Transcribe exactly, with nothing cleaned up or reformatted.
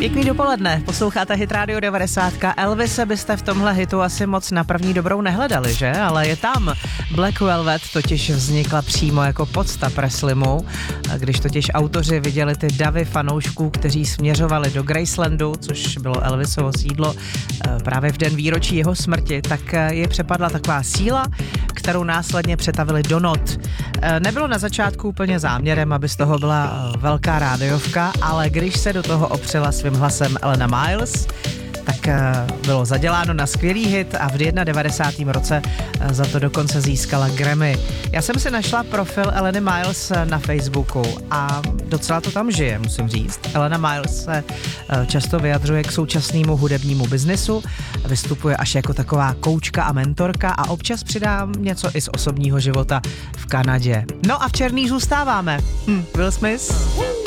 Pěkný dopoledne, posloucháte Hit Radio devadesát. Elvise byste v tomhle hitu asi moc na první dobrou nehledali, že? Ale je tam. Black Velvet totiž vznikla přímo jako podsta Preslimu, když totiž autoři viděli ty davy fanoušků, kteří směřovali do Gracelandu, což bylo Elvisovo sídlo, právě v den výročí jeho smrti, tak je přepadla taková síla, kterou následně přetavili do not. Nebylo na začátku úplně záměrem, aby z toho byla velká rádiovka, ale když se do toho opřela svým hlasem Alana Miles, tak bylo zaděláno na skvělý hit a v devadesátém prvním roce za to dokonce získala Grammy. Já jsem si našla profil Alany Miles na Facebooku a docela to tam žije, musím říct. Alana Miles se často vyjadřuje k současnému hudebnímu biznesu, vystupuje až jako taková koučka a mentorka a občas přidá něco i z osobního života v Kanadě. No a v černý zůstáváme. Hm, Will Smith.